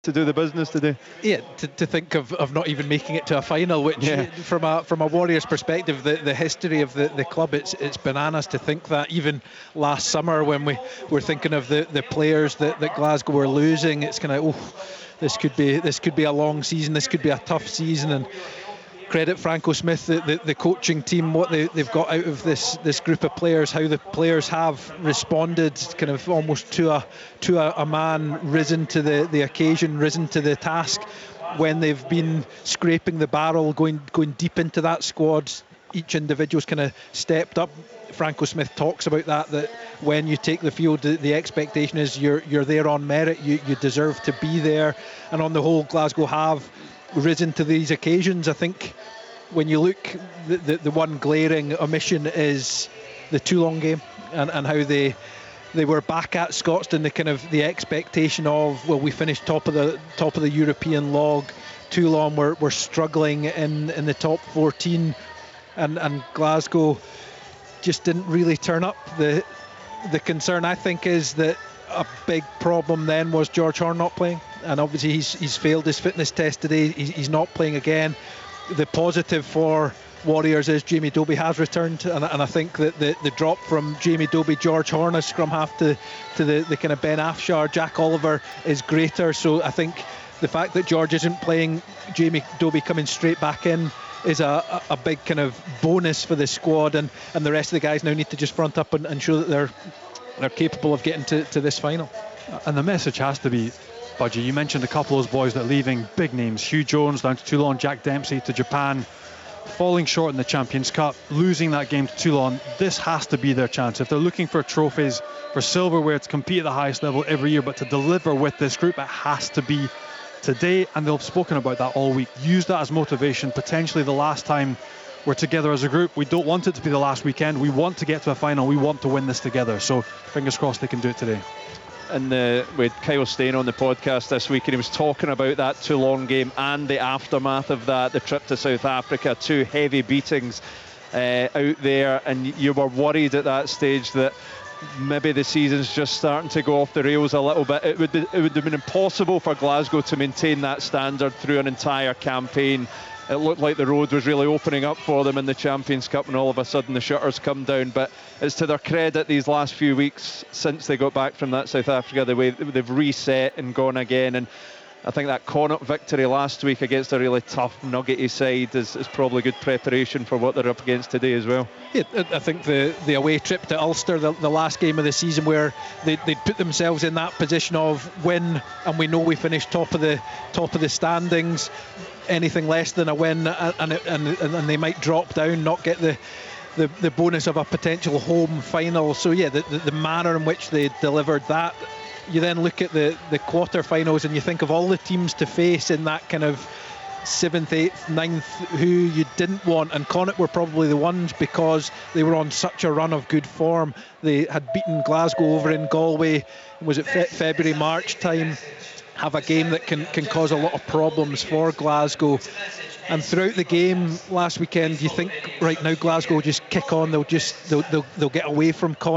to do the business today. Yeah, to think of not even making it to a final, which from a Warriors perspective, the history of the club, it's bananas to think that. Even last summer when we were thinking of the players that Glasgow were losing, it's kind of this could be a long season, this could be a tough season. And credit Franco Smith, the coaching team, what they've got out of this group of players, how the players have responded, kind of almost to a man, risen to the occasion, risen to the task. When they've been scraping the barrel, going deep into that squad, each individual's kind of stepped up. Franco Smith talks about that when you take the field, the expectation is you're there on merit, you deserve to be there. And on the whole, Glasgow have risen to these occasions. I think when you look, the one glaring omission is the Toulon game and how they were back at Scotstoun. The expectation of, well, we finished top of the European log. Toulon were struggling in the top 14, and Glasgow just didn't really turn up. The concern, I think, is that a big problem then was George Horn not playing, and obviously he's failed his fitness test today. He's not playing again. The positive for Warriors is Jamie Dobie has returned, and I think that the drop from Jamie Dobie, George Horn as scrum half to the kind of Ben Afshar, Jack Oliver is greater. So I think the fact that George isn't playing, Jamie Dobie coming straight back in is a big kind of bonus for the squad, and the rest of the guys now need to just front up and show that they're capable of getting to this final. And the message has to be, Budgie, you mentioned a couple of those boys that are leaving, big names, Hugh Jones down to Toulon, Jack Dempsey to Japan, falling short in the Champions Cup, losing that game to Toulon. This has to be their chance. If they're looking for trophies, for silverware, to compete at the highest level every year, but to deliver with this group, it has to be today, and they've spoken about that all week. Use that as motivation, potentially the last time we're together as a group. We don't want it to be the last weekend. We want to get to a final. We want to win this together. So fingers crossed they can do it today. And with Kyle Steyn on the podcast this week, and he was talking about that Toulon game and the aftermath of that, the trip to South Africa, 2 heavy beatings out there, and you were worried at that stage that maybe the season's just starting to go off the rails a little bit. It would have been impossible for Glasgow to maintain that standard through an entire campaign. It looked like the road was really opening up for them in the Champions Cup, and all of a sudden the shutters come down. But it's to their credit, these last few weeks since they got back from that South Africa, the way they've reset and gone again. And I think that Connacht victory last week against a really tough, nuggety side is probably good preparation for what they're up against today as well. Yeah, I think the away trip to Ulster, the last game of the season, where they'd put themselves in that position of win, and we know we finished top of the standings. Anything less than a win, and they might drop down, not get the bonus of a potential home final. So yeah, the manner in which they delivered that. You then look at the quarterfinals and you think of all the teams to face in that kind of 7th, 8th, 9th, who you didn't want, and Connacht were probably the ones because they were on such a run of good form. They had beaten Glasgow over in Galway, was it February, March time, have a game that can cause a lot of problems for Glasgow. And throughout the game last weekend, you think, right now Glasgow will just kick on, they'll get away from Connacht.